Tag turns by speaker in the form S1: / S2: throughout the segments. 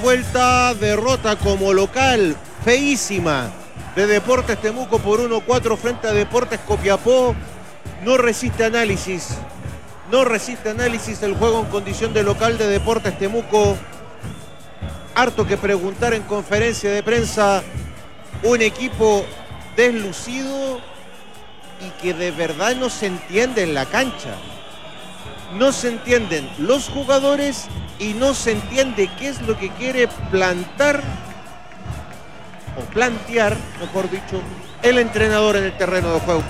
S1: Vuelta, derrota como local, feísima, de Deportes Temuco por 1-4 frente a Deportes Copiapó. No resiste análisis el juego en condición de local de Deportes Temuco. Harto que preguntar en conferencia de prensa. Un equipo deslucido y que de verdad no se entiende en la cancha. No se entienden los jugadores y no se entiende qué es lo que quiere plantear, mejor dicho, el entrenador en el terreno de juego.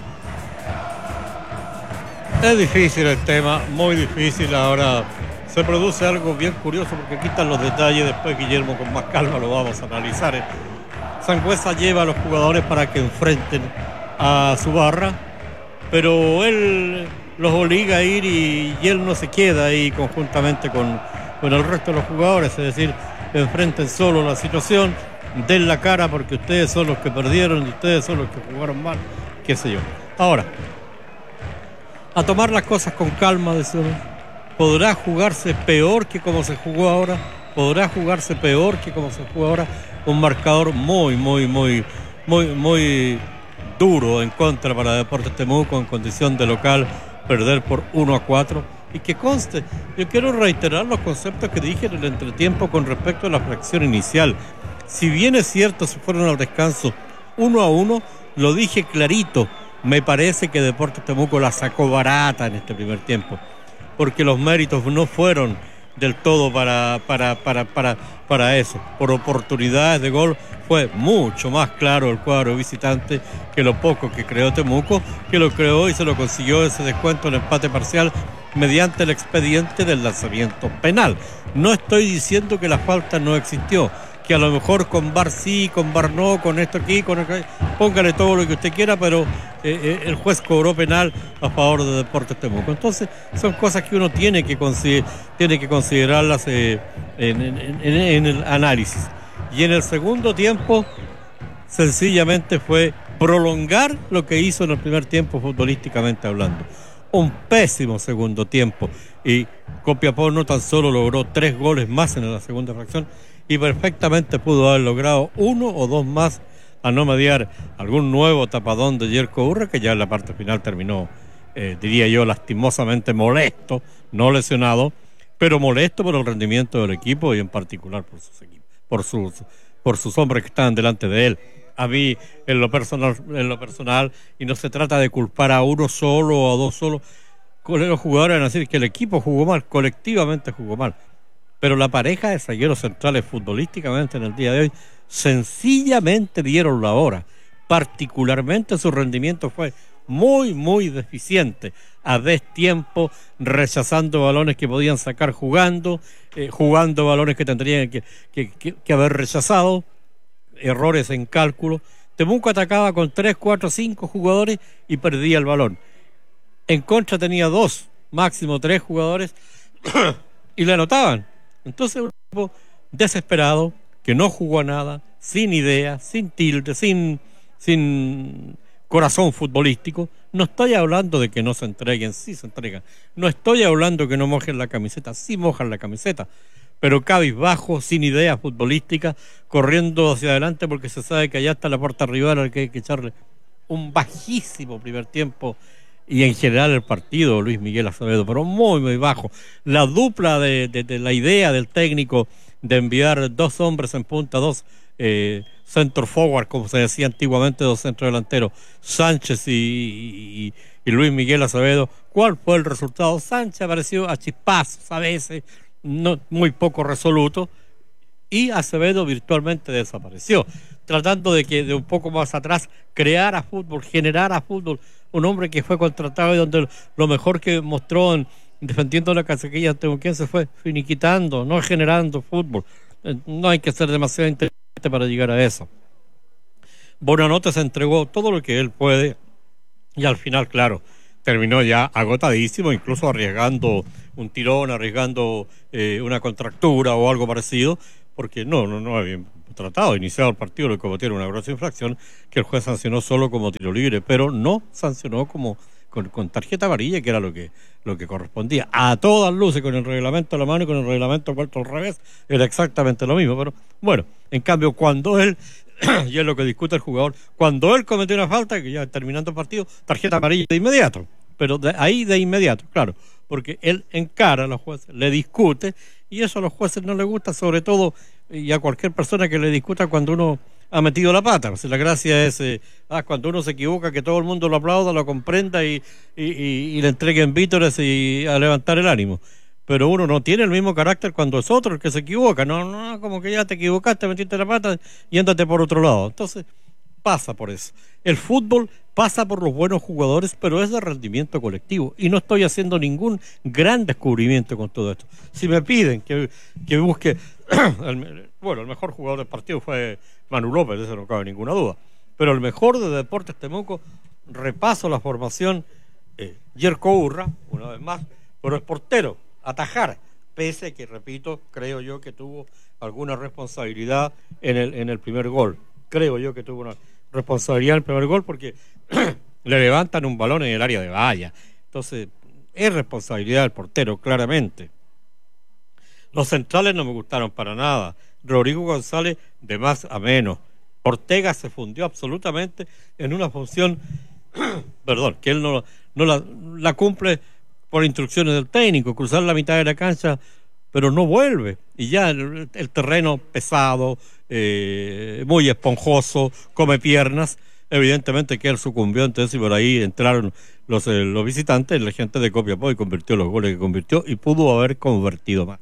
S2: Es difícil el tema, muy difícil. Ahora se produce algo bien curioso porque quitan los detalles. Después Guillermo con más calma lo vamos a analizar. Sangüesa lleva a los jugadores para que enfrenten a su barra, pero él los obliga a ir y él no se queda ahí conjuntamente con el resto de los jugadores. Es decir, enfrenten solo la situación, den la cara porque ustedes son los que perdieron y ustedes son los que jugaron mal, qué sé yo. Ahora, a tomar las cosas con calma, podrá jugarse peor que como se jugó ahora, un marcador muy duro en contra para Deportes Temuco en condición de local, perder por 1-4. Y que conste, yo quiero reiterar los conceptos que dije en el entretiempo con respecto a la fracción inicial. Si bien es cierto, se fueron al descanso 1-1, lo dije clarito. Me parece que Deportes Temuco la sacó barata en este primer tiempo, porque los méritos no fueron del todo para eso. Por oportunidades de gol fue mucho más claro el cuadro visitante que lo poco que creó Temuco, que lo creó y se lo consiguió ese descuento en empate parcial mediante el expediente del lanzamiento penal. No estoy diciendo que la falta no existió, que a lo mejor con VAR sí, con VAR no, con esto aquí, con acá, póngale todo lo que usted quiera, pero el juez cobró penal a favor de Deportes Temuco. Entonces son cosas que uno tiene que considerarlas en el análisis. Y en el segundo tiempo sencillamente fue prolongar lo que hizo en el primer tiempo futbolísticamente hablando. Un pésimo segundo tiempo, y Copiapó no tan solo logró 3 goles más en la segunda fracción, y perfectamente pudo haber logrado 1 o 2 más, a no mediar algún nuevo tapadón de Jerko Urra, que ya en la parte final terminó, diría yo, lastimosamente molesto, no lesionado, pero molesto por el rendimiento del equipo y en particular por sus hombres que estaban delante de él. A mí, en lo personal, y no se trata de culpar a uno solo o a dos solos, con los jugadores van a decir que el equipo jugó mal, colectivamente jugó mal. Pero la pareja de zagueros centrales futbolísticamente en el día de hoy sencillamente dieron la hora. Particularmente su rendimiento fue muy deficiente. A destiempo, rechazando balones que podían sacar jugando balones que tendrían que haber rechazado, errores en cálculo. Temuco atacaba con 3, 4, 5 jugadores y perdía el balón. En contra tenía 2, máximo 3 jugadores y le anotaban. Entonces un equipo desesperado, que no jugó a nada, sin idea, sin tilde, sin corazón futbolístico. No estoy hablando de que no se entreguen, sí se entregan. No estoy hablando de que no mojen la camiseta, sí mojan la camiseta. Pero cabizbajo, sin idea futbolística, corriendo hacia adelante porque se sabe que allá está la puerta rival al que hay que echarle un bajísimo primer tiempo. Y en general el partido, Luis Miguel Acevedo, pero muy bajo. La dupla de la idea del técnico de enviar 2 hombres en punta, 2 center forward, como se decía antiguamente, 2 centrodelanteros, Sánchez y Luis Miguel Acevedo. ¿Cuál fue el resultado? Sánchez apareció a chispazos a veces, no, muy poco resoluto, y Acevedo virtualmente desapareció, tratando de que de un poco más atrás creara fútbol, generara fútbol. Un hombre que fue contratado y donde lo mejor que mostró defendiendo la casaquilla temuquense fue finiquitando, no generando fútbol. No hay que ser demasiado inteligente para llegar a eso. Bonanote se entregó todo lo que él puede y al final, claro, terminó ya agotadísimo, incluso arriesgando un tirón, arriesgando una contractura o algo parecido, porque no había tratado de iniciar el partido, le cometieron una grosa infracción que el juez sancionó solo como tiro libre, pero no sancionó como con tarjeta amarilla, que era lo que correspondía. A todas luces, con el reglamento a la mano y con el reglamento vuelto al revés, era exactamente lo mismo. Pero bueno, en cambio, cuando él, y es lo que discute el jugador, cuando él cometió una falta, que ya terminando el partido, tarjeta amarilla de inmediato. Pero ahí de inmediato, claro, porque él encara a los jueces, le discute, y eso a los jueces no les gusta, sobre todo, y a cualquier persona que le discuta cuando uno ha metido la pata. O sea, la gracia es cuando uno se equivoca, que todo el mundo lo aplauda, lo comprenda y le entreguen vítores y a levantar el ánimo. Pero uno no tiene el mismo carácter cuando es otro el que se equivoca. No, como que ya te equivocaste, metiste la pata y ándate por otro lado. Entonces, pasa por eso. El fútbol pasa por los buenos jugadores, pero es de rendimiento colectivo. Y no estoy haciendo ningún gran descubrimiento con todo esto. Si me piden que busque... el mejor jugador del partido fue Manu López, eso no cabe ninguna duda. Pero el mejor de Deportes Temuco, repaso la formación, Jerko Urra, una vez más, pero es portero, atajar, pese a que, repito, creo yo que tuvo alguna responsabilidad en el primer gol. Creo yo que tuvo una responsabilidad en el primer gol porque le levantan un balón en el área de valla. Entonces, es responsabilidad del portero, claramente. Los centrales no me gustaron para nada. Rodrigo González, de más a menos. Ortega se fundió absolutamente en una función, que él no la cumple por instrucciones del técnico, cruzar la mitad de la cancha, pero no vuelve. Y ya el terreno pesado, muy esponjoso, come piernas. Evidentemente que él sucumbió, entonces, y por ahí entraron los visitantes, la gente de Copiapó, y convirtió los goles que convirtió, y pudo haber convertido más.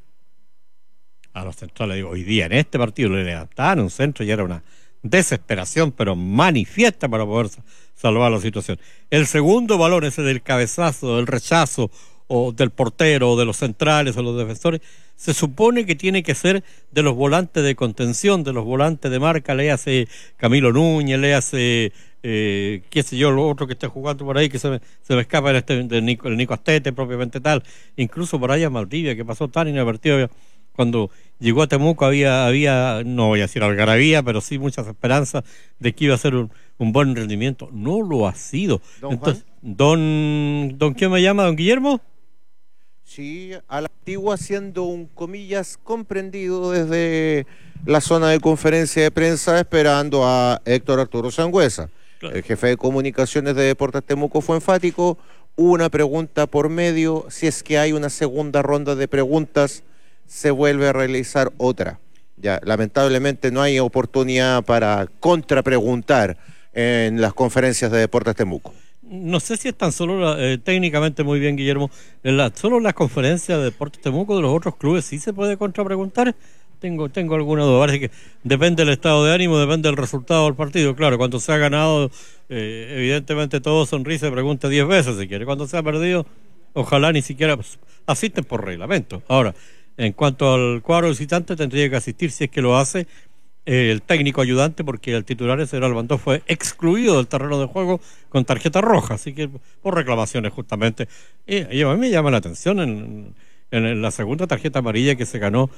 S2: A los centrales, hoy día en este partido le levantaban un centro y era una desesperación, pero manifiesta, para poder salvar la situación. El segundo balón, ese del cabezazo, del rechazo, o del portero, o de los centrales, o los defensores, se supone que tiene que ser de los volantes de contención, de los volantes de marca, le hace Camilo Núñez, le hace, qué sé yo, lo otro que esté jugando por ahí, que se me escapa el Nico Astete, propiamente tal, incluso por allá Maldivia, que pasó tan inadvertido. Cuando llegó a Temuco había, no voy a decir algarabía, pero sí muchas esperanzas de que iba a ser un buen rendimiento. No lo ha sido. Entonces, ¿Don quién me llama? ¿Don Guillermo?
S1: Sí, a la antigua, siendo un comillas comprendido desde la zona de conferencia de prensa, esperando a Héctor Arturo Sangüesa. Claro. El jefe de comunicaciones de Deportes Temuco fue enfático. Una pregunta por medio. Si es que hay una segunda ronda de preguntas, se vuelve a realizar otra. Ya, lamentablemente no hay oportunidad para contrapreguntar en las conferencias de Deportes Temuco.
S2: No sé si es tan solo, técnicamente muy bien, Guillermo, solo las conferencias de Deportes Temuco, de los otros clubes sí se puede contrapreguntar. Tengo alguna duda. Parece que depende del estado de ánimo, depende del resultado del partido. Claro, cuando se ha ganado, evidentemente todo sonrisa y pregunta 10 veces si quiere. Cuando se ha perdido, ojalá ni siquiera asisten por reglamento. Ahora, en cuanto al cuadro visitante, tendría que asistir, si es que lo hace, el técnico ayudante, porque el titular, ese era Albandó, fue excluido del terreno de juego con tarjeta roja, así que por reclamaciones justamente. Y a mí me llama la atención en la segunda tarjeta amarilla que se ganó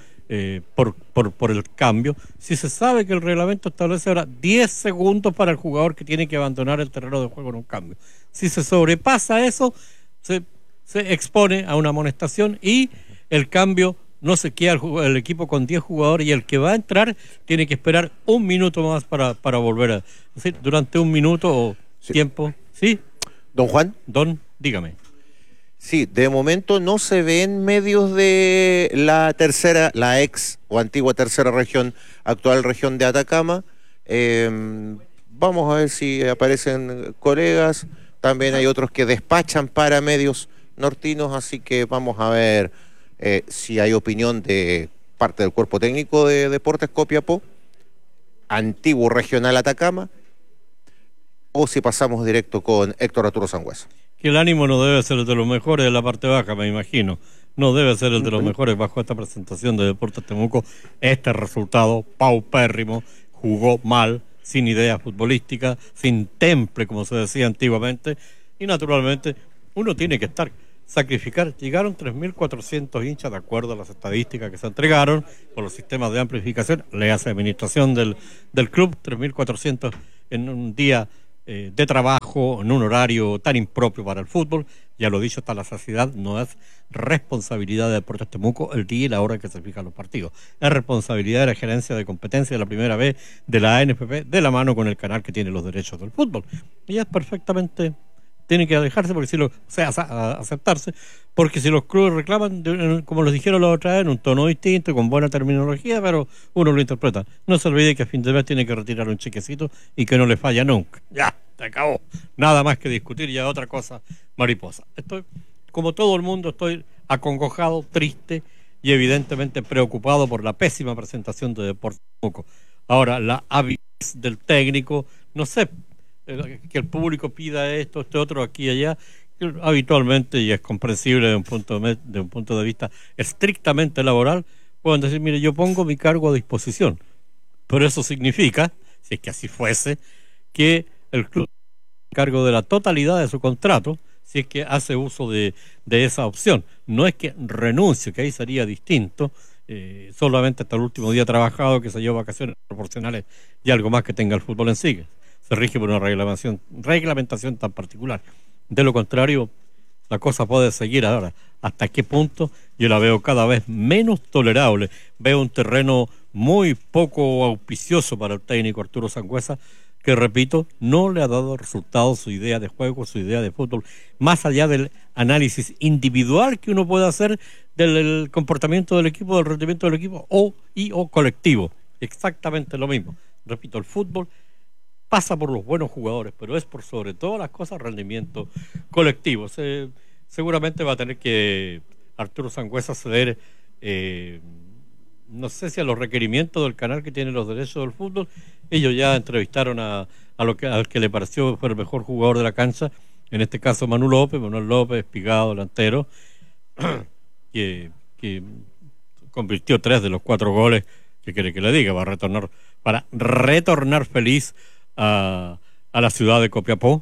S2: por el cambio. Si se sabe que el reglamento establece ahora 10 segundos para el jugador que tiene que abandonar el terreno de juego en un cambio. Si se sobrepasa eso, se expone a una amonestación y el cambio no se queda el equipo con 10 jugadores, y el que va a entrar tiene que esperar un minuto más para volver a decir, durante un minuto o tiempo. ¿Sí?
S1: Don Juan.
S2: Dígame.
S1: Sí, de momento no se ven medios de la ex o antigua tercera región, actual región de Atacama. Vamos a ver si aparecen colegas. También hay otros que despachan para medios nortinos, así que vamos a ver si hay opinión de parte del cuerpo técnico de Deportes Copiapó, antiguo regional Atacama, o si pasamos directo con Héctor Arturo Sangüesa.
S2: Que el ánimo no debe ser el de los mejores de la parte baja, me imagino. No debe ser el de los mejores bajo esta presentación de Deportes Temuco. Este resultado paupérrimo, jugó mal, sin idea futbolística, sin temple, como se decía antiguamente, y naturalmente uno tiene que sacrificar. Llegaron 3.400 hinchas, de acuerdo a las estadísticas que se entregaron por los sistemas de amplificación, le hace administración del club, 3.400 en un día de trabajo en un horario tan impropio para el fútbol. Ya lo he dicho hasta la saciedad, no es responsabilidad de Deportes Temuco el día y la hora en que se fijan los partidos. Es responsabilidad de la gerencia de competencia de la primera vez de la ANFP, de la mano con el canal que tiene los derechos del fútbol. Y es perfectamente, tiene que alejarse, porque si lo, o sea, aceptarse, porque si los clubes reclaman, como les dijeron la otra vez, en un tono distinto, con buena terminología, pero uno lo interpreta. No se olvide que a fin de mes tiene que retirar un chequecito y que no le falla nunca. Ya, se acabó. Nada más que discutir, ya otra cosa mariposa. Estoy, como todo el mundo, estoy acongojado, triste y evidentemente preocupado por la pésima presentación de Deportes Temuco. Ahora, la avidez del técnico, no sé, que el público pida esto, este otro, aquí y allá, habitualmente, y es comprensible de un punto de vista estrictamente laboral, pueden decir, mire, yo pongo mi cargo a disposición, pero eso significa, si es que así fuese, que el club se cargo de la totalidad de su contrato, si es que hace uso de esa opción. No es que renuncie, que ahí sería distinto, solamente hasta el último día trabajado, que se lleva vacaciones proporcionales y algo más que tenga el fútbol en sí. Se rige por una reglamentación tan particular. De lo contrario, la cosa puede seguir ahora. ¿Hasta qué punto? Yo la veo cada vez menos tolerable. Veo un terreno muy poco auspicioso para el técnico Arturo Sangüesa, que, repito, no le ha dado resultados su idea de juego, su idea de fútbol, más allá del análisis individual que uno puede hacer del comportamiento del equipo, del rendimiento del equipo o colectivo. Exactamente lo mismo. Repito, el fútbol pasa por los buenos jugadores, pero es por sobre todas las cosas rendimiento colectivo. Seguramente va a tener que Arturo Sangüesa ceder, no sé si a los requerimientos del canal que tiene los derechos del fútbol. Ellos ya entrevistaron al que le pareció fue el mejor jugador de la cancha, en este caso Manuel López, pigado, delantero, que convirtió 3 de los 4 goles. ¿Qué quiere que le diga? Va a retornar feliz a la ciudad de Copiapó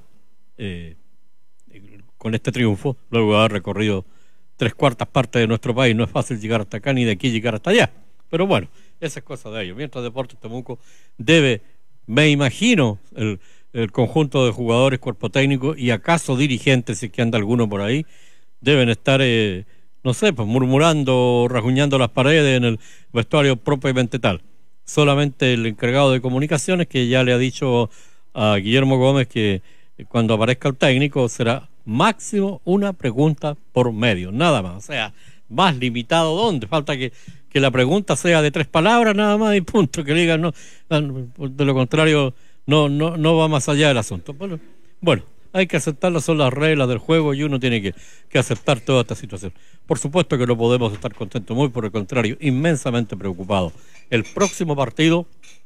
S2: con este triunfo, luego de haber recorrido 3/4 partes de nuestro país. No es fácil llegar hasta acá ni de aquí llegar hasta allá, pero bueno, esa es cosa de ellos. Mientras Deportes Temuco debe, me imagino, el conjunto de jugadores, cuerpo técnico y acaso dirigentes, si es que anda alguno por ahí, deben estar no sé, pues murmurando, rasguñando las paredes en el vestuario propiamente tal. Solamente el encargado de comunicaciones, que ya le ha dicho a Guillermo Gómez que cuando aparezca el técnico será máximo una pregunta por medio, nada más. O sea, más limitado, ¿dónde? Falta que la pregunta sea de 3 palabras nada más y punto, que le digan no, de lo contrario no va más allá del asunto. Bueno, hay que aceptarlas, son las reglas del juego y uno tiene que aceptar toda esta situación. Por supuesto que no podemos estar contentos, muy por el contrario, inmensamente preocupados. El próximo partido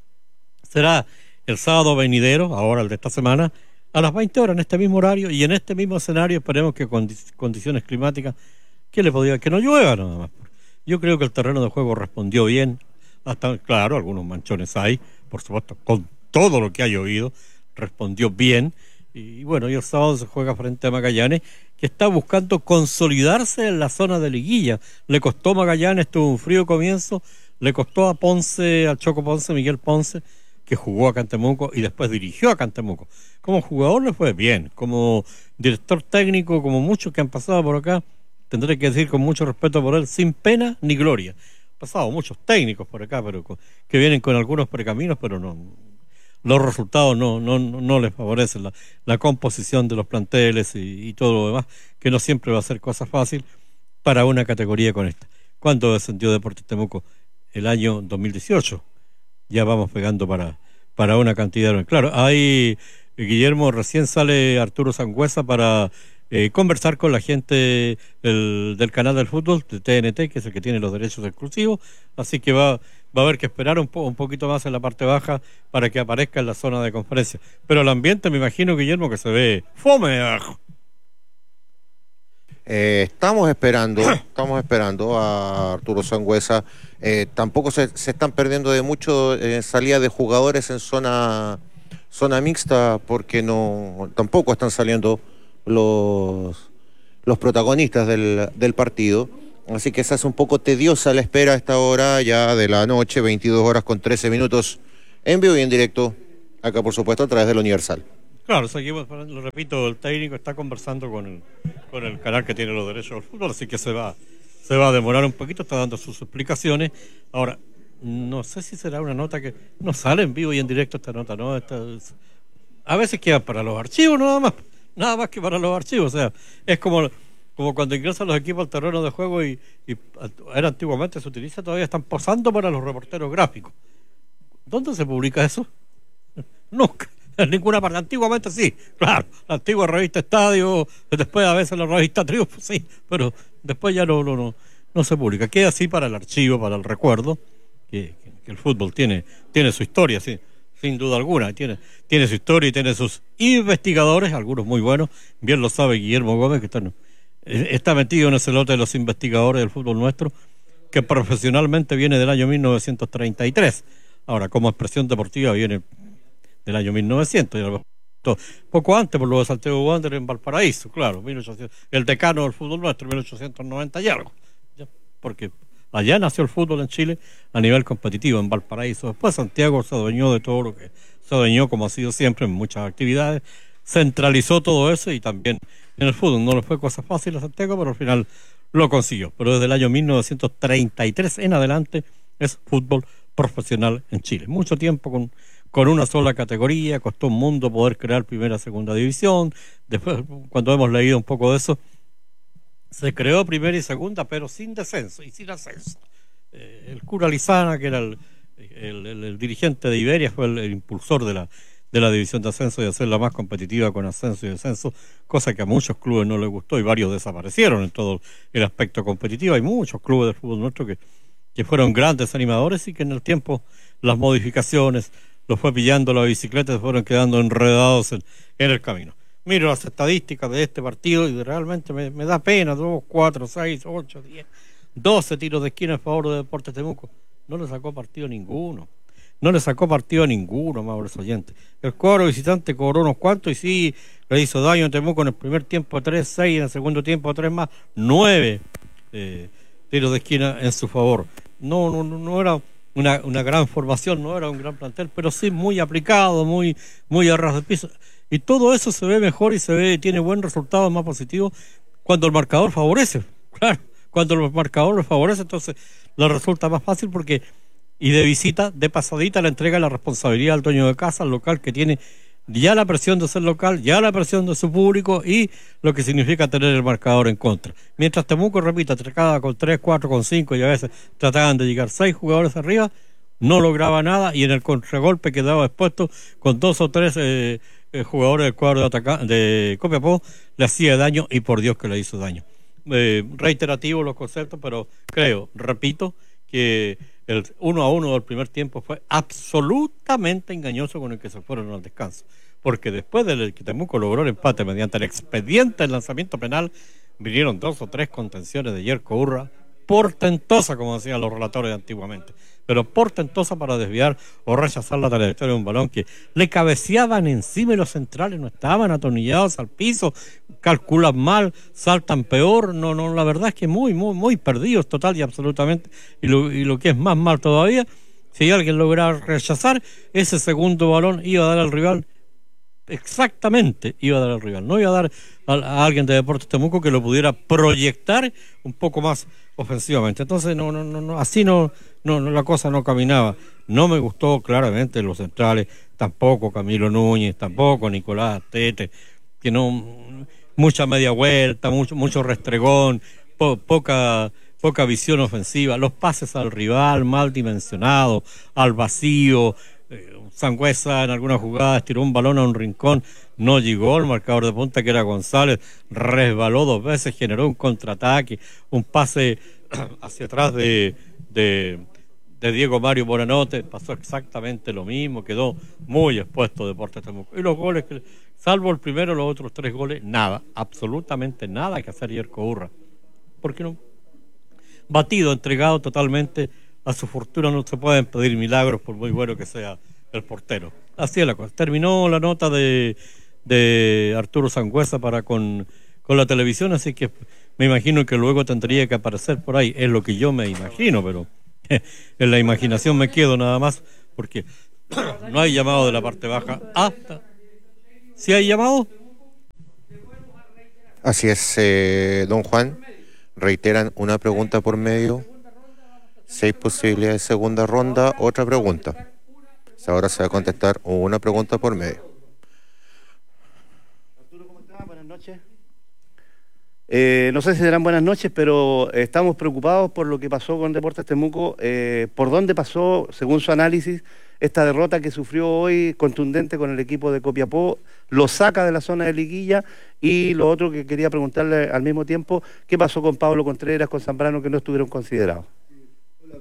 S2: será el sábado venidero, ahora el de esta semana, a las 20 horas en este mismo horario y en este mismo escenario. Esperemos que con condiciones climáticas, que no llueva nada más. Yo creo que el terreno de juego respondió bien, hasta, claro, algunos manchones hay, por supuesto, con todo lo que ha llovido, respondió bien. Y bueno, y el sábado se juega frente a Magallanes, que está buscando consolidarse en la zona de liguilla. Le costó Magallanes, tuvo un frío comienzo, le costó a Ponce, al Choco Ponce, Miguel Ponce, que jugó a Cantemuco y después dirigió a Cantemuco. Como jugador le fue bien, como director técnico, como muchos que han pasado por acá, tendré que decir con mucho respeto por él, sin pena ni gloria. Han pasado muchos técnicos por acá, pero que vienen con algunos precaminos, pero no, los resultados no les favorecen la composición de los planteles y todo lo demás, que no siempre va a ser cosa fácil para una categoría con esta. ¿Cuándo descendió Deportes Temuco? El año 2018. Ya vamos pegando para una cantidad. Claro, ahí, Guillermo, recién sale Arturo Sangüesa para conversar con la gente del canal del fútbol, de TNT, que es el que tiene los derechos exclusivos, así que va a haber que esperar un poquito más en la parte baja para que aparezca en la zona de conferencia. Pero el ambiente, me imagino, Guillermo, que se ve fome.
S1: Estamos esperando a Arturo Sangüesa. Tampoco se están perdiendo de mucho salida de jugadores en zona mixta, porque tampoco están saliendo los protagonistas del partido. Así que se hace un poco tediosa la espera a esta hora ya de la noche, 22 horas con 13 minutos, en vivo y en directo, acá por supuesto a través del Universal.
S2: Claro, seguimos, lo repito, el técnico está conversando con el canal que tiene los derechos del fútbol, así que se va a demorar un poquito, está dando sus explicaciones. Ahora, no sé si será una nota que no sale en vivo y en directo esta nota, ¿no? A veces queda para los archivos nada más que para los archivos, o sea, es como cuando ingresan los equipos al terreno de juego y era antiguamente se utiliza, todavía están posando para los reporteros gráficos. ¿Dónde se publica eso? Nunca, en ninguna parte. Antiguamente sí, claro, la antigua revista Estadio, después a veces la revista Triunfo, sí, pero después ya no se publica. Queda así para el archivo, para el recuerdo, que el fútbol tiene su historia, sí, sin duda alguna, tiene su historia y tiene sus investigadores, algunos muy buenos, bien lo sabe Guillermo Gómez, que está metido en ese lote de los investigadores del fútbol nuestro, que profesionalmente viene del año 1933. Ahora, como expresión deportiva viene del año 1900, poco antes por lo de Santiago Wander en Valparaíso, claro, 1800, el decano del fútbol nuestro, 1890 y algo, ¿ya? Porque allá nació el fútbol en Chile a nivel competitivo, en Valparaíso. Después Santiago se adueñó de todo lo que se adueñó, como ha sido siempre en muchas actividades, centralizó todo eso y también en el fútbol. No le fue cosa fácil a Santiago, pero al final lo consiguió. Pero desde el año 1933 en adelante es fútbol profesional en Chile. Mucho tiempo con una sola categoría, costó un mundo poder crear primera, segunda división. Después, cuando hemos leído un poco de eso, se creó primera y segunda, pero sin descenso y sin ascenso. El cura Lizana, que era el dirigente de Iberia, fue el impulsor de la división de ascenso y hacerla más competitiva con ascenso y descenso, cosa que a muchos clubes no les gustó y varios desaparecieron en todo el aspecto competitivo. Hay muchos clubes del fútbol nuestro que fueron grandes animadores y que en el tiempo las modificaciones los fue pillando la bicicleta y se fueron quedando enredados en el camino. Miro las estadísticas de este partido y realmente me da pena. 2, 4, 6, 8, 10, 12 tiros de esquina en favor de Deportes Temuco. No le sacó partido ninguno. Mauricio Oyente. El cuadro visitante cobró unos cuantos y sí, le hizo daño a Temuco en el primer tiempo 3, 6, en el segundo tiempo 3 más, 9 tiros de esquina en su favor. No era una gran formación, no era un gran plantel, pero sí muy aplicado, muy a ras de piso. Y todo eso se ve mejor y tiene buen resultado, más positivo, cuando el marcador favorece. Claro, cuando el marcador lo favorece, entonces le resulta más fácil porque, y de visita, de pasadita, le entrega la responsabilidad al dueño de casa, al local, que tiene ya la presión de ser local, ya la presión de su público y lo que significa tener el marcador en contra. Mientras Temuco, repito, atacaba con 3, 4, con 5 y a veces trataban de llegar 6 jugadores arriba, no lograba nada y en el contragolpe quedaba expuesto con 2 o 3 jugadores del cuadro de Copiapó, le hacía daño y por Dios que le hizo daño. Reiterativo los conceptos, pero repito, que el 1-1 del primer tiempo fue absolutamente engañoso con el que se fueron al descanso, porque después del que Temuco logró el empate mediante el expediente del lanzamiento penal, vinieron 2 o 3 contenciones de Yerko Urra, portentosa, como decían los relatores antiguamente, pero portentosa para desviar o rechazar la trayectoria de un balón que le cabeceaban encima y los centrales no estaban atornillados al piso, calculan mal, saltan peor. No, la verdad es que muy perdidos total y absolutamente, y lo que es más mal todavía, si alguien lograba rechazar ese segundo balón, iba a dar al rival, exactamente iba a dar al rival, no iba a dar a alguien de Deportes Temuco que lo pudiera proyectar un poco más ofensivamente. Entonces así no la cosa no caminaba. No me gustó claramente los centrales, tampoco Camilo Núñez, tampoco Nicolás Tete, que mucha media vuelta, mucho restregón, poca visión ofensiva, los pases al rival mal dimensionados, al vacío. Sangüesa en algunas jugadas tiró un balón a un rincón, no llegó el marcador de punta que era González, resbaló 2 veces, generó un contraataque, un pase hacia atrás de Diego Mario Moranote, pasó exactamente lo mismo, quedó muy expuesto Deportes Temuco. Y los goles, salvo el primero, los otros 3 goles, nada, absolutamente nada que hacer Yerko Urra. ¿Por qué no? Batido, entregado totalmente a su fortuna, no se pueden pedir milagros por muy bueno que sea el portero. Así es la cosa. Terminó la nota de Arturo Sangüesa con la televisión, así que me imagino que luego tendría que aparecer por ahí. Es lo que yo me imagino, pero en la imaginación me quedo nada más, porque no hay llamado de la parte baja hasta ¿Sí hay llamado?
S1: Así es, don Juan. Reiteran una pregunta por medio. 6 posibilidades de segunda ronda, otra pregunta. Ahora se va a contestar una pregunta por medio.
S3: Arturo, ¿cómo estás? Buenas noches. No sé si serán buenas noches, pero estamos preocupados por lo que pasó con Deportes Temuco. ¿Por dónde pasó, según su análisis, esta derrota que sufrió hoy contundente con el equipo de Copiapó? Lo saca de la zona de liguilla. Y lo otro que quería preguntarle al mismo tiempo, ¿qué pasó con Pablo Contreras, con Zambrano, que no estuvieron considerados?
S4: Hola,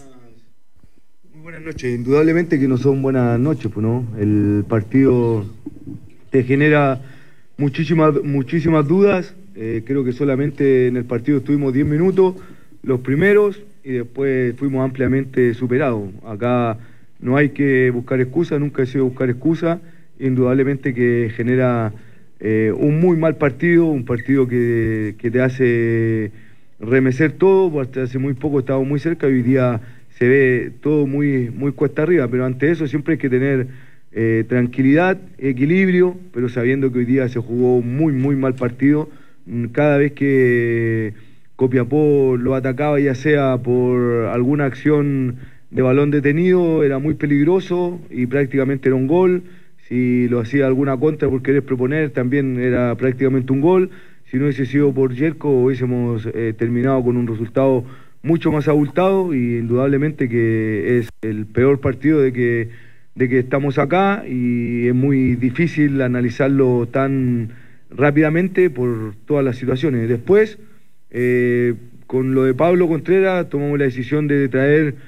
S4: muy buenas noches. Indudablemente que no son buenas noches, pues, ¿no? El partido te genera muchísimas dudas. Creo que solamente en el partido estuvimos 10 minutos, los primeros, y después fuimos ampliamente superados. Acá no hay que buscar excusa, nunca he sido buscar excusa. Indudablemente que genera un muy mal partido, un partido que te hace remecer todo, porque hace muy poco estábamos muy cerca y hoy día se ve todo muy cuesta arriba, pero ante eso siempre hay que tener tranquilidad, equilibrio, pero sabiendo que hoy día se jugó muy mal partido. Cada vez que Copiapó lo atacaba, ya sea por alguna acción de balón detenido, era muy peligroso y prácticamente era un gol. Si lo hacía alguna contra por querer proponer, también era prácticamente un gol. Si no hubiese sido por Yerko, hubiésemos terminado con un resultado mucho más abultado, y indudablemente que es el peor partido de que estamos acá, y es muy difícil analizarlo tan rápidamente por todas las situaciones. Después, con lo de Pablo Contreras, tomamos la decisión de traer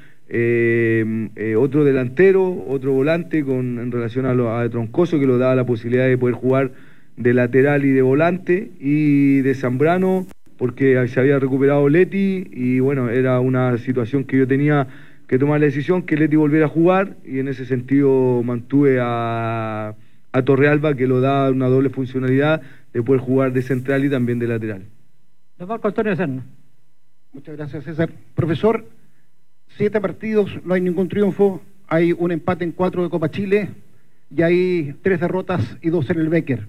S4: otro delantero, otro volante en relación a Troncoso, que lo daba la posibilidad de poder jugar de lateral y de volante, y de Zambrano porque se había recuperado Leti, y bueno, era una situación que yo tenía que tomar la decisión que Leti volviera a jugar, y en ese sentido mantuve a Torrealba, que lo da una doble funcionalidad de poder jugar de central y también de lateral.
S5: Don Marco Antonio Serna.
S6: Muchas gracias, César. Profesor, 7 partidos, no hay ningún triunfo, hay un empate en 4 de Copa Chile y hay 3 derrotas y 2 en el Becker.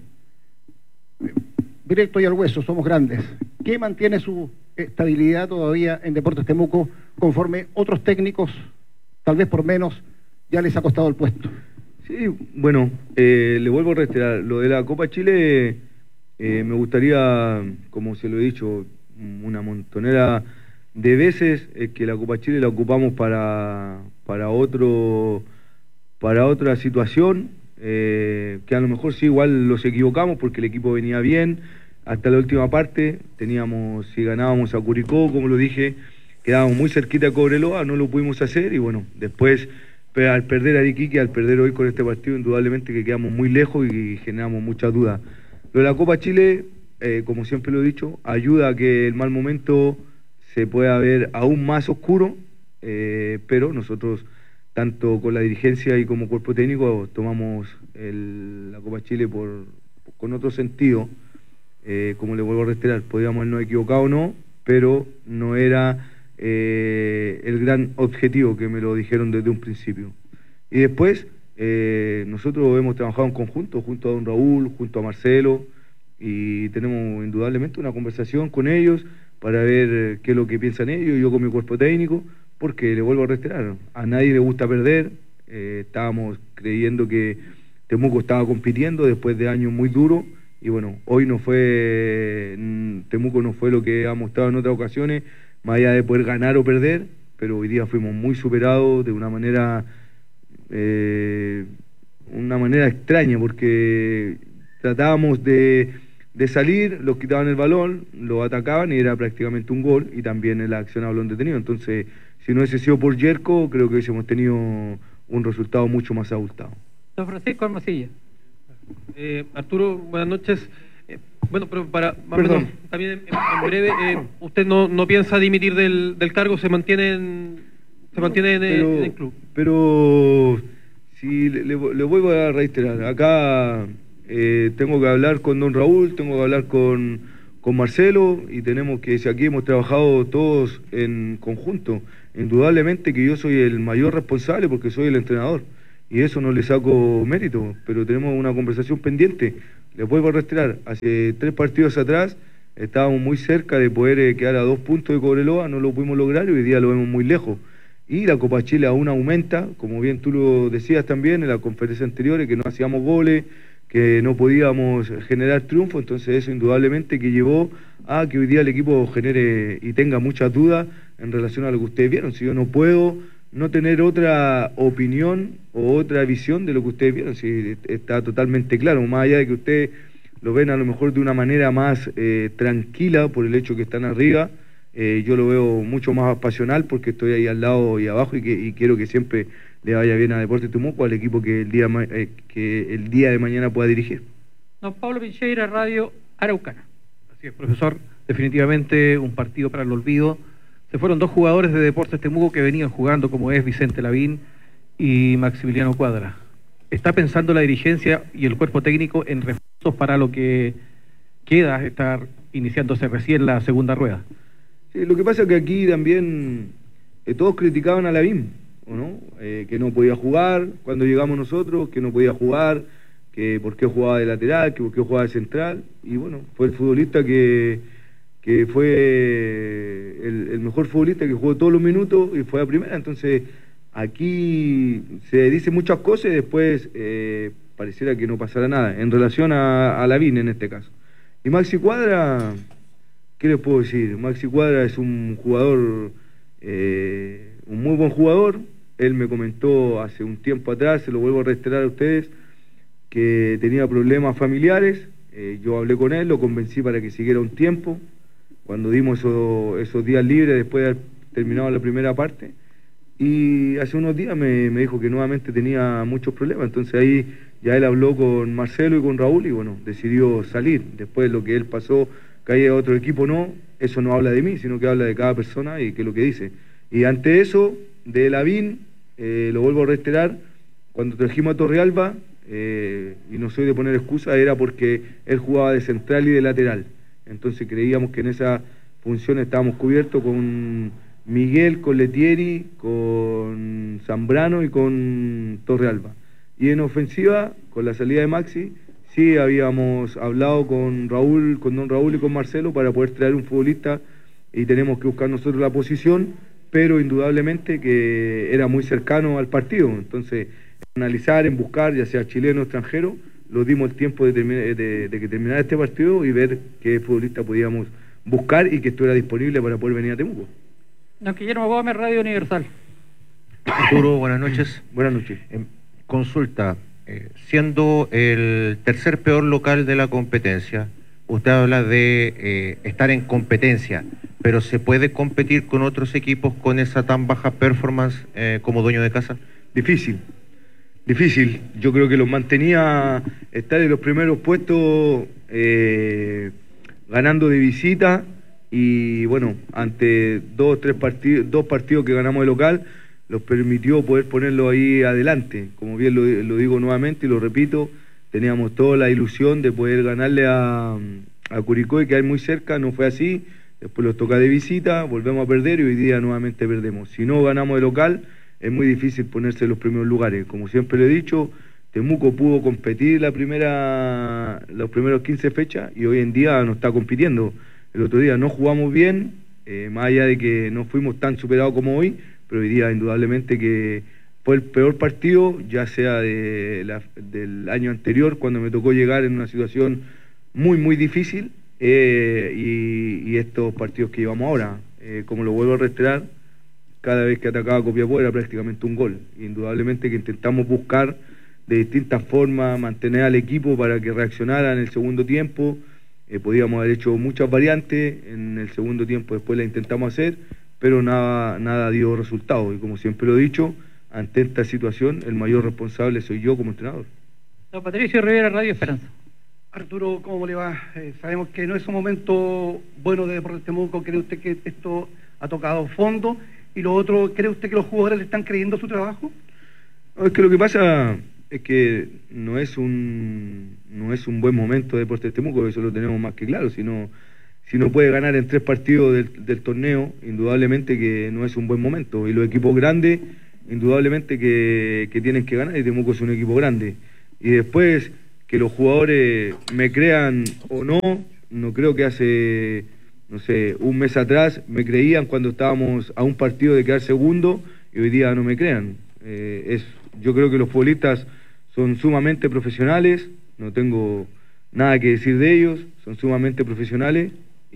S6: Directo y al hueso, somos grandes. ¿Qué mantiene su estabilidad todavía en Deportes Temuco, conforme otros técnicos, tal vez por menos, ya les ha costado el puesto?
S4: Sí, bueno, le vuelvo a reiterar, lo de la Copa Chile, me gustaría, como se lo he dicho una montonera de veces, que la Copa Chile la ocupamos para otra situación, que a lo mejor sí, igual los equivocamos porque el equipo venía bien hasta la última parte. Si ganábamos a Curicó, como lo dije, quedábamos muy cerquita a Cobreloa, no lo pudimos hacer, y bueno, después al perder a Iquique, al perder hoy con este partido, indudablemente que quedamos muy lejos y generamos muchas dudas. Lo de la Copa Chile, como siempre lo he dicho, ayuda a que el mal momento se pueda ver aún más oscuro, pero nosotros, tanto con la dirigencia y como cuerpo técnico, tomamos la Copa Chile con otro sentido. Como le vuelvo a reiterar, podríamos habernos equivocado o no, pero no era el gran objetivo, que me lo dijeron desde un principio. Y después, nosotros hemos trabajado en conjunto, junto a don Raúl, junto a Marcelo, y tenemos indudablemente una conversación con ellos para ver qué es lo que piensan ellos, y yo con mi cuerpo técnico, porque le vuelvo a reiterar, a nadie le gusta perder. Estábamos creyendo que Temuco estaba compitiendo después de años muy duros, y bueno, hoy Temuco no fue lo que ha mostrado en otras ocasiones, más allá de poder ganar o perder, pero hoy día fuimos muy superados de una manera extraña, porque tratábamos de salir, los quitaban el balón, lo atacaban y era prácticamente un gol, y también en la acción a balón detenido. Entonces, si no hubiese sido por Yerko, creo que hubiésemos tenido un resultado mucho más abultado.
S5: Don Francisco Hermosilla.
S7: Arturo, buenas noches. Bueno, pero
S4: Perdón.
S7: También en breve, ¿usted no piensa dimitir del cargo? ¿Se mantiene en el club?
S4: Pero si le vuelvo a reiterar, acá tengo que hablar con don Raúl, tengo que hablar con Marcelo, y tenemos que, si aquí hemos trabajado todos en conjunto, indudablemente que yo soy el mayor responsable porque soy el entrenador, y eso no le saco mérito, pero tenemos una conversación pendiente. Les vuelvo a reiterar, hace 3 partidos atrás estábamos muy cerca de poder quedar a 2 puntos de Cobreloa, no lo pudimos lograr y hoy día lo vemos muy lejos. Y la Copa Chile aún aumenta, como bien tú lo decías también en la conferencia anterior, que no hacíamos goles, que no podíamos generar triunfo, entonces eso indudablemente que llevó a que hoy día el equipo genere y tenga muchas dudas en relación a lo que ustedes vieron. Si yo no puedo no tener otra opinión o otra visión de lo que ustedes vieron, si está totalmente claro, más allá de que ustedes lo ven a lo mejor de una manera más tranquila por el hecho que están arriba, yo lo veo mucho más pasional porque estoy ahí al lado y abajo y quiero que siempre le vaya bien a Deportes Temuco, al equipo que el día de mañana pueda dirigir.
S5: Don Pablo Pincheira, Radio Araucana.
S7: Así es, profesor. Definitivamente un partido para el olvido. Se fueron 2 jugadores de Deportes Temuco que venían jugando, como es Vicente Lavín y Maximiliano Cuadra. ¿Está pensando la dirigencia y el cuerpo técnico en refuerzos para lo que queda, estar iniciándose recién la segunda rueda?
S4: Sí, lo que pasa es que aquí también todos criticaban a Lavín, ¿o no? Que no podía jugar cuando llegamos nosotros, que no podía jugar, que por qué jugaba de lateral, que por qué jugaba de central, y bueno, fue el futbolista que fue el mejor futbolista que jugó todos los minutos y fue a primera. Entonces aquí se dice muchas cosas y después pareciera que no pasará nada en relación a Lavín en este caso. Y Maxi Cuadra, ¿qué les puedo decir? Maxi Cuadra es un jugador, un muy buen jugador. Él me comentó hace un tiempo atrás, se lo vuelvo a reiterar a ustedes, que tenía problemas familiares. Yo hablé con él, lo convencí para que siguiera un tiempo cuando dimos esos días libres después de haber terminado la primera parte, y hace unos días me dijo que nuevamente tenía muchos problemas. Entonces ahí ya él habló con Marcelo y con Raúl y bueno, decidió salir. Después lo que él pasó, que haya otro equipo no, eso no habla de mí, sino que habla de cada persona y que es lo que dice. Y ante eso, de Lavín, lo vuelvo a reiterar, cuando trajimos a Torrealba, y no soy de poner excusa, era porque él jugaba de central y de lateral. Entonces creíamos que en esa función estábamos cubiertos con Miguel, con Letieri, con Zambrano y con Torrealba. Y en ofensiva, con la salida de Maxi, sí habíamos hablado con Raúl, con don Raúl y con Marcelo para poder traer un futbolista y tenemos que buscar nosotros la posición, pero indudablemente que era muy cercano al partido. Entonces, en analizar, en buscar, ya sea chileno o extranjero, lo dimos el tiempo de que terminara este partido y ver qué futbolista podíamos buscar y que estuviera disponible para poder venir a Temuco.
S5: Don Guillermo Gómez, Radio Universal.
S8: Arturo, buenas noches.
S4: Buenas noches.
S8: Consulta, siendo el tercer peor local de la competencia, usted habla de estar en competencia, pero ¿se puede competir con otros equipos con esa tan baja performance como dueño de casa?
S4: Difícil. Yo creo que los mantenía estar en los primeros puestos ganando de visita y bueno, ante dos partidos que ganamos de local, los permitió poder ponerlo ahí adelante. Como bien lo digo nuevamente y lo repito, teníamos toda la ilusión de poder ganarle a Curicó y quedar muy cerca, no fue así. Después los toca de visita, volvemos a perder y hoy día nuevamente perdemos. Si no ganamos de local, es muy difícil ponerse en los primeros lugares. Como siempre lo he dicho, Temuco pudo competir los primeros 15 fechas y hoy en día no está compitiendo. El otro día no jugamos bien, más allá de que no fuimos tan superados como hoy, pero hoy día indudablemente que fue el peor partido, ya sea del año anterior, cuando me tocó llegar en una situación muy, muy difícil, y estos partidos que llevamos ahora. Como lo vuelvo a reiterar, cada vez que atacaba Copiapó era prácticamente un gol. Indudablemente que intentamos buscar de distintas formas mantener al equipo para que reaccionara en el segundo tiempo. Podíamos haber hecho muchas variantes en el segundo tiempo, después la intentamos hacer, pero nada dio resultado. Y como siempre lo he dicho, ante esta situación el mayor responsable soy yo como entrenador.
S5: Don Patricio Rivera, Radio Esperanza.
S9: Arturo, ¿cómo le va? Sabemos que no es un momento bueno de Deportes Temuco. ¿Cree usted que esto ha tocado fondo? Y lo otro, ¿cree usted que los jugadores le están creyendo su trabajo?
S4: No, es que lo que pasa es que no es un buen momento de Deportes Temuco, eso lo tenemos más que claro. Si no puede ganar en 3 partidos del torneo, indudablemente que no es un buen momento. Y los equipos grandes indudablemente que tienen que ganar, y Temuco es un equipo grande. Y después, que los jugadores me crean o no, no creo que hace, no sé, un mes atrás me creían cuando estábamos a un partido de quedar segundo, y hoy día no me crean. Yo creo que los futbolistas son sumamente profesionales, no tengo nada que decir de ellos, son sumamente profesionales,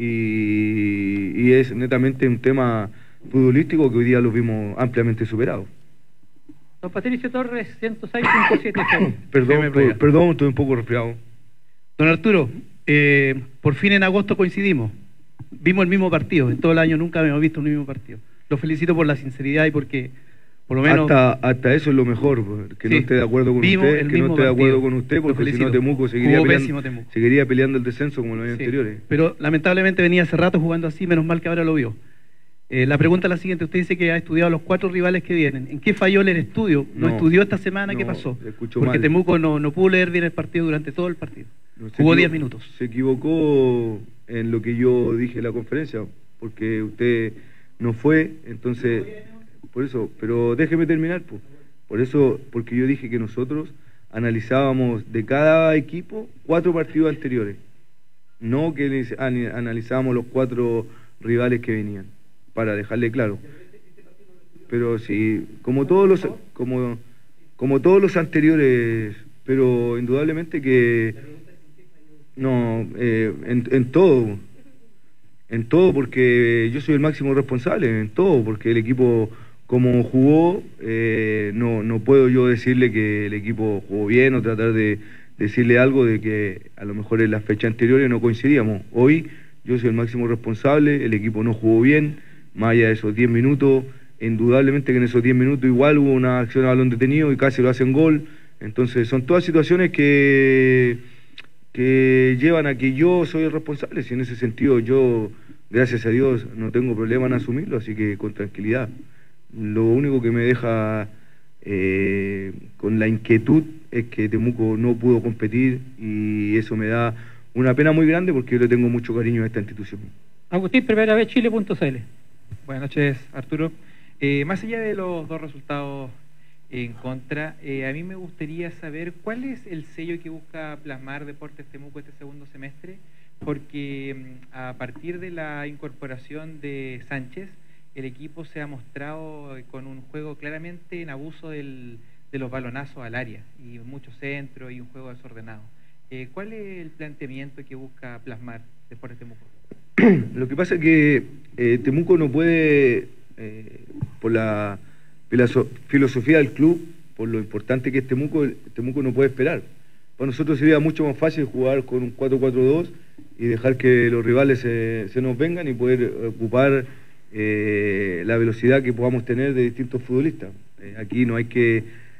S4: y es netamente un tema futbolístico que hoy día los vimos ampliamente superados.
S5: Don Patricio Torres, 106.7.
S4: Perdón, estoy un poco resfriado.
S10: Don Arturo, por fin en agosto coincidimos. Vimos el mismo partido. En todo el año nunca habíamos visto un mismo partido. Lo felicito por la sinceridad y porque, por lo menos...
S4: Hasta eso es lo mejor, que sí, no esté de acuerdo con usted, que no esté de acuerdo con usted, porque si no Temuco seguiría peleando el descenso como los años anteriores.
S10: Pero lamentablemente venía hace rato jugando así, menos mal que ahora lo vio. La pregunta es la siguiente: usted dice que ha estudiado los 4 rivales que vienen. ¿En qué falló el estudio? ¿No estudió esta semana? ¿Qué pasó? Porque mal. Temuco no pudo leer bien el partido durante todo el partido. Jugó 10 minutos.
S4: Se equivocó en lo que yo dije en la conferencia, porque usted no fue, entonces, por eso, pero déjeme terminar, pues. Por eso, porque yo dije que nosotros analizábamos de cada equipo 4 partidos anteriores, no que analizábamos los 4 rivales que venían, para dejarle claro. Pero sí, como todos los anteriores, pero indudablemente que no, en todo, porque yo soy el máximo responsable, en todo, porque el equipo como jugó, no puedo yo decirle que el equipo jugó bien o tratar de decirle algo de que a lo mejor en las fechas anteriores no coincidíamos. Hoy yo soy el máximo responsable, el equipo no jugó bien, más allá de esos 10 minutos, indudablemente que en esos 10 minutos igual hubo una acción a balón detenido y casi lo hacen gol. Entonces son todas situaciones que llevan a que yo soy el responsable, si en ese sentido yo, gracias a Dios, no tengo problema en asumirlo, así que con tranquilidad. Lo único que me deja con la inquietud es que Temuco no pudo competir, y eso me da una pena muy grande porque yo le tengo mucho cariño a esta institución.
S5: Agustín, primera vez Chile.cl.
S11: Buenas noches, Arturo. Más allá de los 2 resultados en contra, a mí me gustaría saber cuál es el sello que busca plasmar Deportes Temuco este segundo semestre, porque a partir de la incorporación de Sánchez, el equipo se ha mostrado con un juego claramente en abuso de los balonazos al área, y muchos centros y un juego desordenado. ¿Cuál es el planteamiento que busca plasmar Deportes Temuco?
S4: Lo que pasa es que Temuco no puede, por la filosofía del club, por lo importante que es Temuco no puede esperar. Para nosotros sería mucho más fácil jugar con un 4-4-2 y dejar que los rivales se nos vengan y poder ocupar la velocidad que podamos tener de distintos futbolistas. Aquí no hay que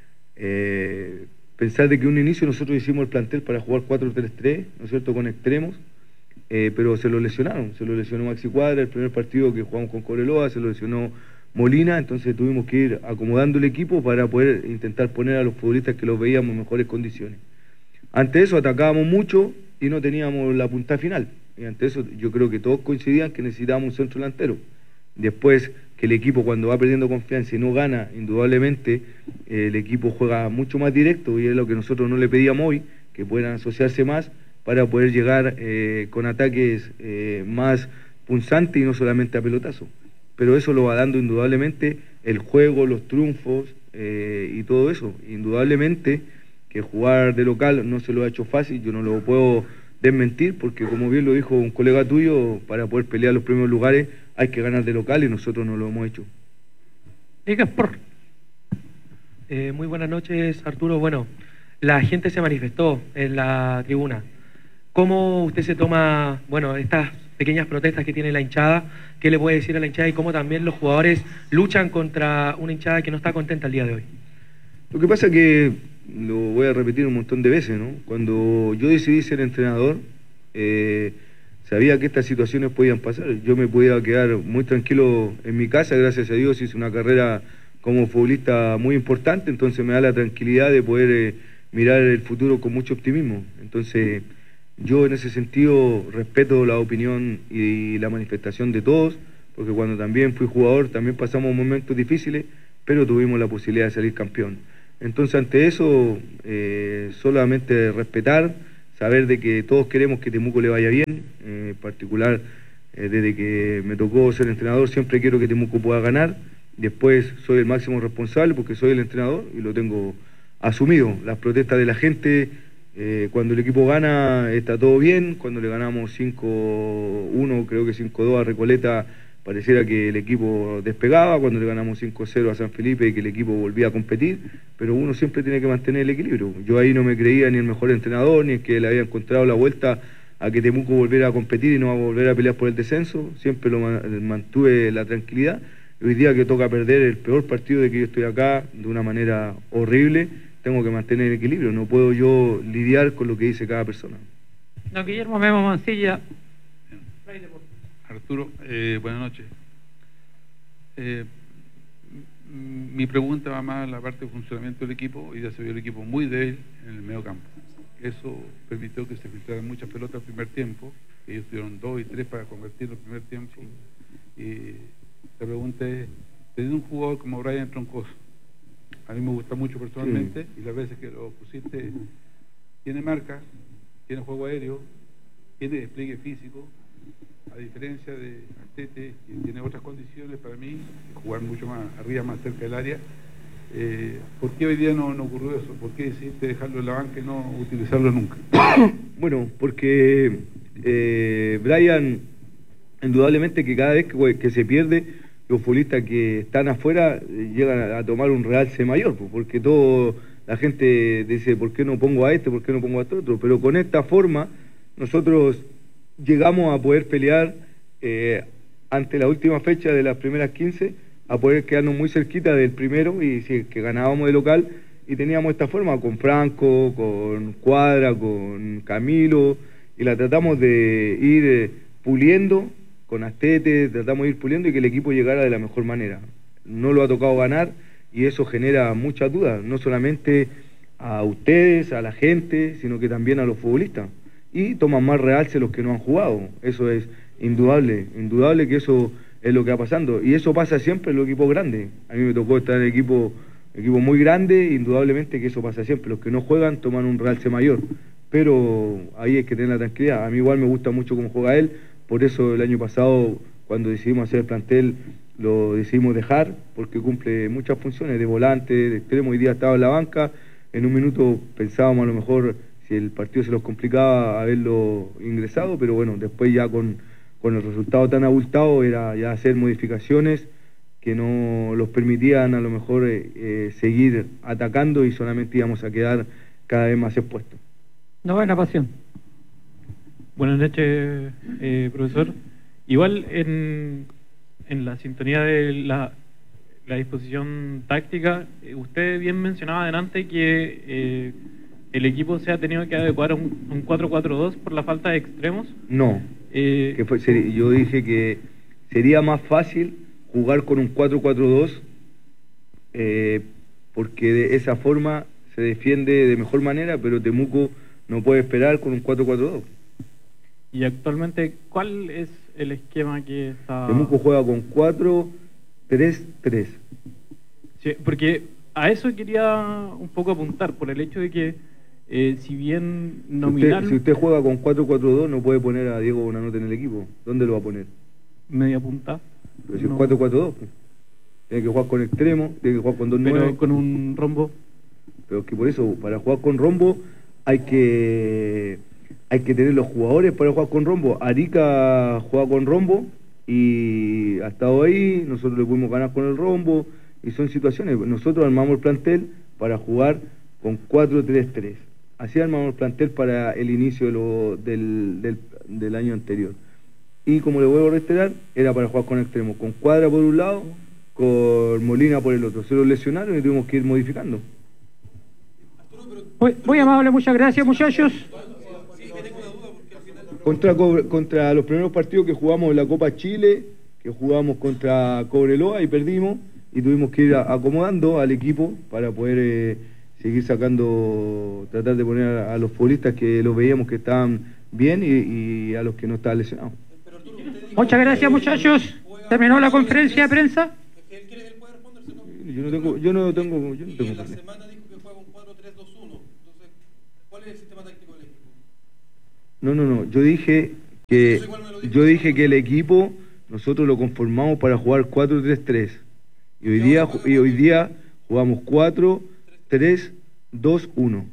S4: pensar de que un inicio nosotros hicimos el plantel para jugar 4-3-3, ¿no es cierto?, con extremos, pero se lo lesionó Maxi Cuadra el primer partido que jugamos con Cobreloa, se lo lesionó Molina, entonces tuvimos que ir acomodando el equipo para poder intentar poner a los futbolistas que los veíamos en mejores condiciones. Ante eso atacábamos mucho y no teníamos la punta final, y ante eso yo creo que todos coincidían que necesitábamos un centro delantero. Después, que el equipo cuando va perdiendo confianza y no gana, indudablemente el equipo juega mucho más directo, y es lo que nosotros no le pedíamos hoy, que puedan asociarse más para poder llegar con ataques más punzantes y no solamente a pelotazo. Pero eso lo va dando indudablemente el juego, los triunfos y todo eso. Indudablemente que jugar de local no se lo ha hecho fácil, yo no lo puedo desmentir, porque como bien lo dijo un colega tuyo, para poder pelear los primeros lugares hay que ganar de local, y nosotros no lo hemos hecho.
S12: Muy buenas noches, Arturo. Bueno, la gente se manifestó en la tribuna. ¿Cómo usted se toma, bueno, estas pequeñas protestas que tiene la hinchada? ¿Qué le puede decir a la hinchada, y cómo también los jugadores luchan contra una hinchada que no está contenta el día de hoy?
S4: Lo que pasa es que, lo voy a repetir un montón de veces, ¿no? Cuando yo decidí ser entrenador, sabía que estas situaciones podían pasar. Yo me podía quedar muy tranquilo en mi casa, gracias a Dios hice una carrera como futbolista muy importante, entonces me da la tranquilidad de poder mirar el futuro con mucho optimismo. Entonces yo en ese sentido respeto la opinión y la manifestación de todos, porque cuando también fui jugador también pasamos momentos difíciles, pero tuvimos la posibilidad de salir campeón. Entonces, ante eso, solamente respetar, saber de que todos queremos que Temuco le vaya bien, en particular, desde que me tocó ser entrenador, siempre quiero que Temuco pueda ganar. Después soy el máximo responsable porque soy el entrenador y lo tengo asumido. Las protestas de la gente, cuando el equipo gana está todo bien, cuando le ganamos 5-1, creo que 5-2 a Recoleta, pareciera que el equipo despegaba, cuando le ganamos 5-0 a San Felipe y que el equipo volvía a competir, pero uno siempre tiene que mantener el equilibrio. Yo ahí no me creía ni el mejor entrenador, ni el que le había encontrado la vuelta a que Temuco volviera a competir y no a volver a pelear por el descenso, siempre mantuve la tranquilidad. Hoy día que toca perder el peor partido de que yo estoy acá de una manera horrible, tengo que mantener el equilibrio, no puedo yo lidiar con lo que dice cada persona.
S5: Don Guillermo Memo Mancilla.
S13: Arturo, buenas noches. Mi pregunta va más a la parte de funcionamiento del equipo. Hoy ya se vio el equipo muy débil en el medio campo. Eso permitió que se filtraran muchas pelotas al primer tiempo. Ellos tuvieron 2 y 3 para convertirlo al primer tiempo. Y la pregunta es, teniendo un jugador como Brian Troncoso, a mí me gusta mucho personalmente, y las veces que lo pusiste, tiene marca, tiene juego aéreo, tiene despliegue físico, a diferencia de Artete, que tiene otras condiciones para mí, jugar mucho más arriba, más cerca del área. ¿Por qué hoy día no ocurrió eso? ¿Por qué decidiste dejarlo en la banca y no utilizarlo nunca?
S4: Bueno, porque Brian, indudablemente que cada vez que se pierde, los futbolistas que están afuera llegan a tomar un realce mayor, porque la gente dice, ¿por qué no pongo a este? ¿Por qué no pongo a este otro? Pero con esta forma, nosotros llegamos a poder pelear ante la última fecha de las primeras 15, a poder quedarnos muy cerquita del primero, y si que ganábamos de local, y teníamos esta forma con Franco, con Cuadra, con Camilo, y la tratamos de ir puliendo con Astete, tratamos de ir puliendo y que el equipo llegara de la mejor manera. No lo ha tocado ganar y eso genera muchas dudas, no solamente a ustedes, a la gente, sino que también a los futbolistas. Y toman más realce los que no han jugado. Eso es indudable que eso es lo que va pasando. Y eso pasa siempre en los equipos grandes. A mí me tocó estar en el equipo muy grande, indudablemente que eso pasa siempre. Los que no juegan toman un realce mayor. Pero ahí hay que tener la tranquilidad. A mí igual me gusta mucho cómo juega él. Por eso el año pasado, cuando decidimos hacer el plantel, lo decidimos dejar, porque cumple muchas funciones de volante, de extremo. Hoy día estaba en la banca. En un minuto pensábamos a lo mejor, si el partido se los complicaba, haberlo ingresado, pero bueno, después ya con el resultado tan abultado era ya hacer modificaciones que no los permitían a lo mejor seguir atacando, y solamente íbamos a quedar cada vez más expuestos.
S5: Novena Pasión.
S14: Buenas noches, profesor. Igual en la sintonía de la disposición táctica, usted bien mencionaba adelante que el equipo se ha tenido que adecuar a un 4-4-2 por la falta de extremos.
S4: No, yo dije que sería más fácil jugar con un 4-4-2 porque de esa forma se defiende de mejor manera, pero Temuco no puede esperar con un 4-4-2.
S14: Y actualmente, ¿cuál es el esquema que está...?
S4: Temuco juega con 4-3-3.
S14: Sí, porque a eso quería un poco apuntar, por el hecho de que si bien nominal...
S4: Si usted juega con 4-4-2, no puede poner a Diego Bonanote en el equipo. ¿Dónde lo va a poner?
S14: Media punta.
S4: Pero si es 4-4-2, pues. Tiene que jugar con extremo, tiene que jugar con 2-9.
S14: Pero con un rombo.
S4: Pero es que por eso, para jugar con rombo, hay que tener los jugadores para jugar con rombo. Arica juega con rombo y ha estado ahí, nosotros le pudimos ganar con el rombo, y son situaciones. Nosotros armamos el plantel para jugar con 4-3-3. Así armamos el plantel para el inicio del año anterior. Y como le vuelvo a reiterar, era para jugar con extremo, con Cuadra por un lado, con Molina por el otro. Se los lesionaron y tuvimos que ir modificando.
S5: Muy amable, muchas gracias, muchachos.
S4: Contra los primeros partidos que jugamos en la Copa Chile, que jugamos contra Cobreloa y perdimos, y tuvimos que ir acomodando al equipo para poder seguir sacando, tratar de poner a los futbolistas que los veíamos que estaban bien y a los que no estaban lesionados.
S5: Muchas gracias, muchachos. Terminó la conferencia de prensa.
S4: Yo no tengo.
S2: Y en la semana dijo que juega un 4-3-2-1. Entonces, ¿cuál es el sistema táctico del equipo?
S4: No. Yo dije que el equipo nosotros lo conformamos para jugar 4-3-3. Y hoy día jugamos 4-3-2-1.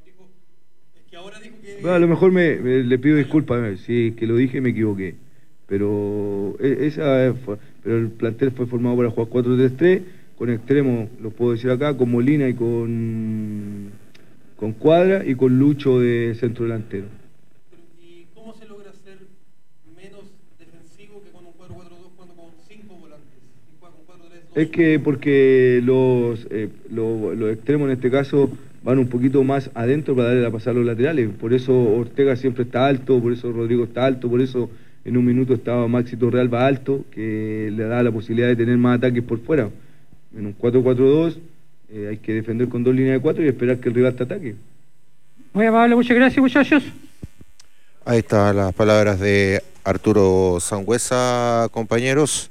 S4: Bueno, a lo mejor le pido disculpas si que lo dije y me equivoqué. Pero pero el plantel fue formado para jugar 4-3-3, con extremos, lo puedo decir acá, con Molina y con Cuadra y con Lucho de centro delantero.
S2: ¿Y cómo se logra ser menos defensivo que con un 4-4-2 cuando con 5 volantes? Y juega con 4-3-2?
S4: Es que porque los extremos en este caso van un poquito más adentro para darle la pasada a los laterales. Por eso Ortega siempre está alto, por eso Rodrigo está alto, por eso en un minuto estaba Maxi Torrealba alto, que le da la posibilidad de tener más ataques por fuera. En un 4-4-2 hay que defender con 2 líneas de 4 y esperar que el rival te ataque.
S5: Muy amable, muchas gracias, muchachos.
S1: Ahí están las palabras de Arturo Sangüesa, compañeros.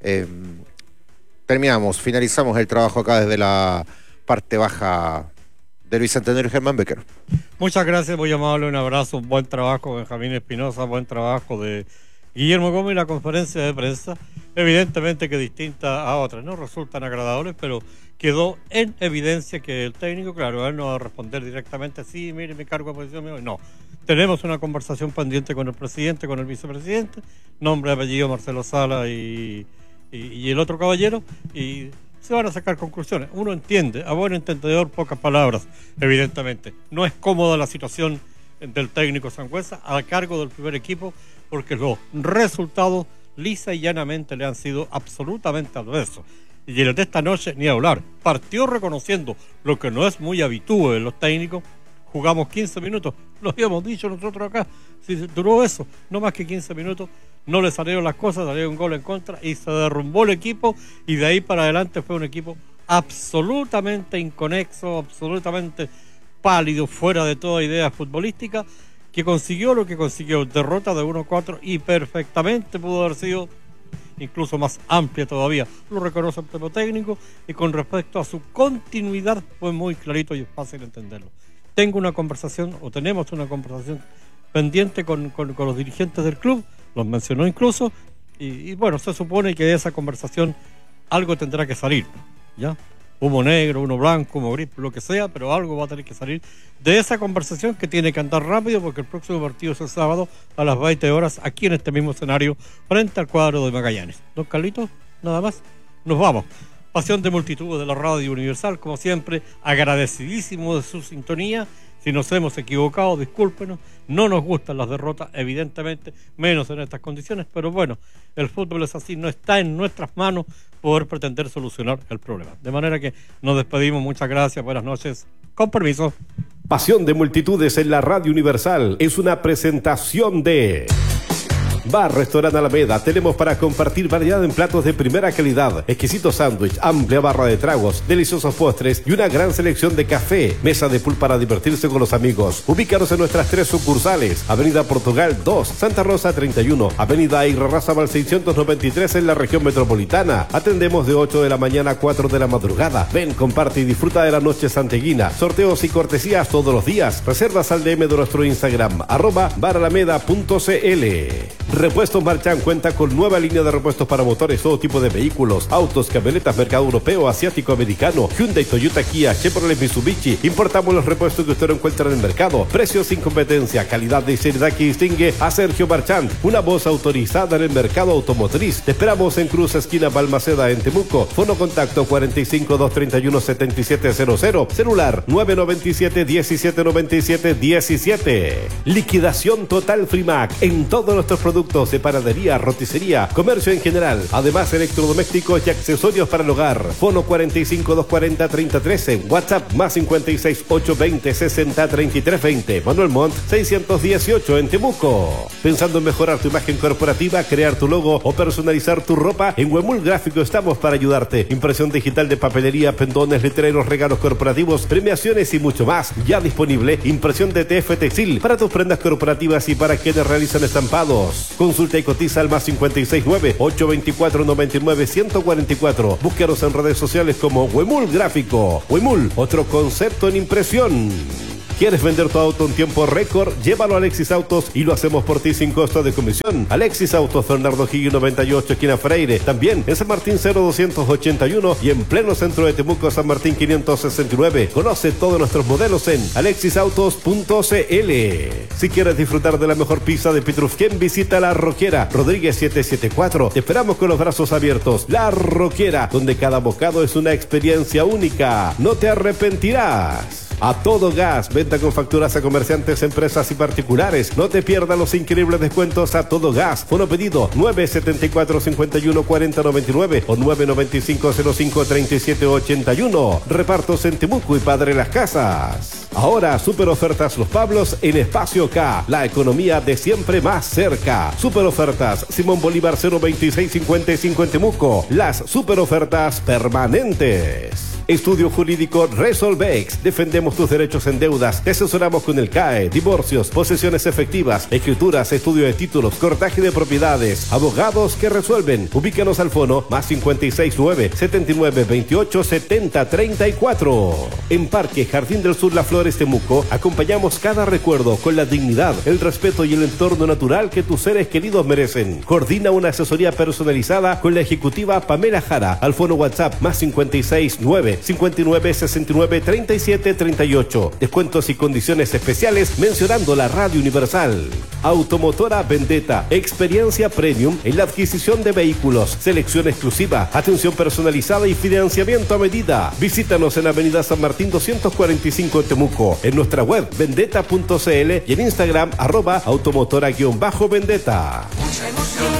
S1: Finalizamos el trabajo acá desde la parte baja del Bicentenario Germán Becker.
S2: Muchas gracias, muy amable, un abrazo, un buen trabajo Benjamín Espinosa, buen trabajo de Guillermo Gómez. La conferencia de prensa, evidentemente que distinta a otras, no resultan agradables, pero quedó en evidencia que el técnico, claro, él no va a responder directamente, sí, mire, mi cargo de posición mío, no. Tenemos una conversación pendiente con el presidente, con el vicepresidente, nombre, apellido, Marcelo Sala y el otro caballero, y se van a sacar conclusiones. Uno entiende, a buen entendedor, pocas palabras, evidentemente. No es cómoda la situación del técnico Sangüesa a cargo del primer equipo, porque los resultados lisa y llanamente le han sido absolutamente adversos. Y el de esta noche, ni hablar. Partió reconociendo lo que no es muy habitual en los técnicos. Jugamos 15 minutos, lo habíamos dicho nosotros acá. Si duró eso, no más que 15 minutos, no le salieron las cosas, salió un gol en contra y se derrumbó el equipo, y de ahí para adelante fue un equipo absolutamente inconexo, absolutamente pálido, fuera de toda idea futbolística, que consiguió lo que consiguió, derrota de 1-4, y perfectamente pudo haber sido incluso más amplia todavía. Lo reconoce el propio técnico, y con respecto a su continuidad fue muy clarito y es fácil entenderlo. Tenemos una conversación pendiente con los dirigentes del club, los mencionó incluso, y bueno, se supone que de esa conversación algo tendrá que salir, ¿ya? Humo negro, humo blanco, humo gris, lo que sea, pero algo va a tener que salir de esa conversación, que tiene que andar rápido, porque el próximo partido es el sábado a las 20 horas, aquí en este mismo escenario, frente al cuadro de Magallanes. Don Carlitos, nada más, nos vamos. Pasión de multitud de la Radio Universal, como siempre, agradecidísimo de su sintonía. Si nos hemos equivocado, discúlpenos, no nos gustan las derrotas, evidentemente, menos en estas condiciones, pero bueno, el fútbol es así, no está en nuestras manos poder pretender solucionar el problema. De manera que nos despedimos, muchas gracias, buenas noches, con permiso.
S15: Pasión de multitudes en la Radio Universal es una presentación de Bar Restaurant Alameda. Tenemos para compartir variedad en platos de primera calidad, exquisito sándwich, amplia barra de tragos, deliciosos postres y una gran selección de café. Mesa de pool para divertirse con los amigos. Ubícanos en nuestras 3 sucursales: Avenida Portugal 2, Santa Rosa 31, Avenida Irarrázaval 693 en la región metropolitana. Atendemos de 8 de la mañana a 4 de la madrugada. Ven, comparte y disfruta de la noche santeguina. Sorteos y cortesías todos los días. Reservas al DM de nuestro Instagram, @baralameda.cl. Repuestos Marchán cuenta con nueva línea de repuestos para motores, todo tipo de vehículos, autos, camionetas, mercado europeo, asiático, americano, Hyundai, Toyota, Kia, Chevrolet, Mitsubishi. Importamos los repuestos que usted no encuentra en el mercado. Precios sin competencia, calidad y seriedad que distingue a Sergio Marchán, una voz autorizada en el mercado automotriz. Te esperamos en Cruz Esquina Balmaceda, en Temuco. Fono contacto 45-231-7700. Celular 997-1797-17. Liquidación total Frimac en todos nuestros productos de panadería, roticería, comercio en general. Además, electrodomésticos y accesorios para el hogar. Fono 45-240-3013. WhatsApp más 56-820-60-3320. Manuel Montt 618 en Temuco. Pensando en mejorar tu imagen corporativa, crear tu logo o personalizar tu ropa, en Huemul Gráfico estamos para ayudarte. Impresión digital de papelería, pendones, letreros, regalos corporativos, premiaciones y mucho más. Ya disponible impresión de TF Textil para tus prendas corporativas y para quienes realizan estampados. Consulta y cotiza al más 569-824-99-144. Búscanos en redes sociales como Huemul Gráfico. Huemul, otro concepto en impresión. ¿Quieres vender tu auto en tiempo récord? Llévalo a Alexis Autos y lo hacemos por ti sin costo de comisión. Alexis Autos, Bernardo Higgins 98, esquina Freire. También en San Martín 0281 y en pleno centro de Temuco, San Martín 569. Conoce todos nuestros modelos en alexisautos.cl. Si quieres disfrutar de la mejor pizza de Pitrufquén, visita La Roquera, Rodríguez 774. Te esperamos con los brazos abiertos. La Roquera, donde cada bocado es una experiencia única. No te arrepentirás. A Todo Gas, venta con facturas a comerciantes, empresas y particulares. No te pierdas los increíbles descuentos a Todo Gas. Fono pedido 974-51-4099 o 995-05-3781. Repartos en Temuco y Padre Las Casas. Ahora, super ofertas Los Pablos en Espacio K. La economía de siempre más cerca. Super ofertas Simón Bolívar 02655 en Temuco. Las super ofertas permanentes. Estudio Jurídico Resolvex. Defendemos tus derechos en deudas. Te asesoramos con el CAE, divorcios, posesiones efectivas, escrituras, estudio de títulos, cortaje de propiedades. Abogados que resuelven. Ubícanos al fono más 569-7928-7034. En Parque Jardín del Sur Las Flores, Temuco, acompañamos cada recuerdo con la dignidad, el respeto y el entorno natural que tus seres queridos merecen. Coordina una asesoría personalizada con la ejecutiva Pamela Jara al fono WhatsApp más 569-59-69-37-38. Descuentos y condiciones especiales mencionando la Radio Universal. Automotora Vendetta, experiencia premium en la adquisición de vehículos, selección exclusiva, atención personalizada y financiamiento a medida. Visítanos en Avenida San Martín 245 en Temuco, en nuestra web vendetta.cl y en Instagram @automotora-vendetta.